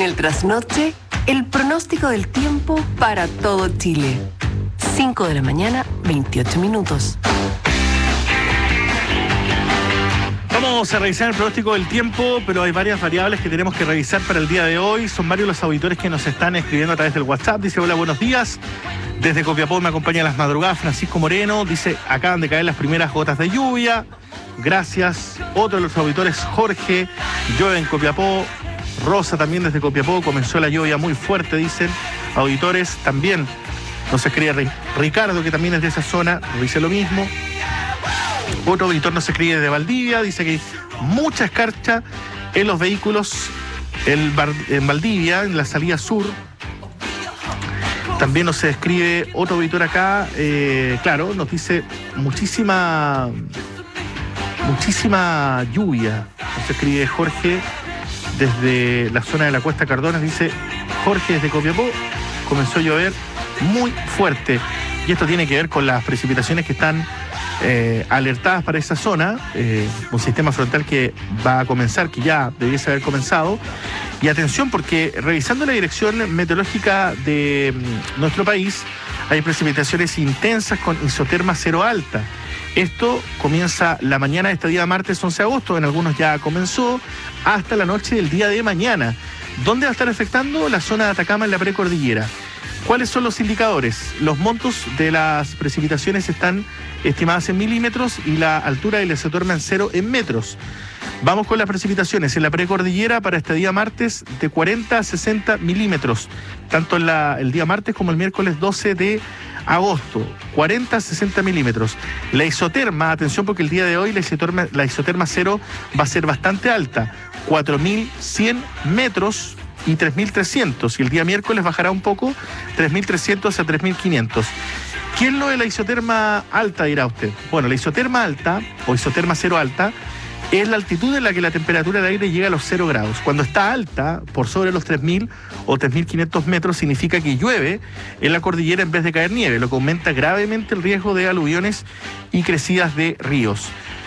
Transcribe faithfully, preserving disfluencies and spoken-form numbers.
En el trasnoche, el pronóstico del tiempo para todo Chile. cinco de la mañana, veintiocho minutos. Vamos a revisar el pronóstico del tiempo, pero hay varias variables que tenemos que revisar para el día de hoy. Son varios los auditores que nos están escribiendo a través del WhatsApp. Dice, hola, buenos días. Desde Copiapó me acompaña a las madrugadas Francisco Moreno. Dice, acaban de caer las primeras gotas de lluvia. Gracias. Otro de los auditores, Jorge, llueve en Copiapó. Rosa también desde Copiapó, comenzó la lluvia muy fuerte, dicen auditores. También nos escribe Ricardo, que también es de esa zona, dice lo mismo. Otro auditor nos escribe de Valdivia, dice que hay mucha escarcha en los vehículos el Bar- en Valdivia, en la salida sur. También nos escribe otro auditor acá, eh, claro, nos dice muchísima, muchísima lluvia. Nos escribe Jorge desde la zona de la Cuesta Cardones, dice Jorge desde Copiapó, comenzó a llover muy fuerte. Y esto tiene que ver con las precipitaciones que están eh, alertadas para esa zona, eh, un sistema frontal que va a comenzar, que ya debiese haber comenzado. Y atención, porque revisando la dirección meteorológica de mm, nuestro país, hay precipitaciones intensas con isoterma cero alta. Esto comienza la mañana de este día martes once de agosto, en algunos ya comenzó, hasta la noche del día de mañana. ¿Dónde va a estar afectando? La zona de Atacama en la precordillera. ¿Cuáles son los indicadores? Los montos de las precipitaciones están estimadas en milímetros y la altura del isoterma en cero en metros. Vamos con las precipitaciones en la precordillera para este día martes de cuarenta a sesenta milímetros, tanto en la, el día martes como el miércoles doce de agosto, cuarenta a sesenta milímetros. La isoterma, atención porque el día de hoy la isoterma, la isoterma cero va a ser bastante alta, cuatro mil cien metros y tres mil trescientos, y el día miércoles bajará un poco, tres mil trescientos a tres mil quinientos. ¿Qué es lo de la isoterma alta, dirá usted? Bueno, la isoterma alta o isoterma cero alta es la altitud en la que la temperatura del aire llega a los cero grados. Cuando está alta, por sobre los tres mil o tres mil quinientos metros, significa que llueve en la cordillera en vez de caer nieve, lo que aumenta gravemente el riesgo de aluviones y crecidas de ríos.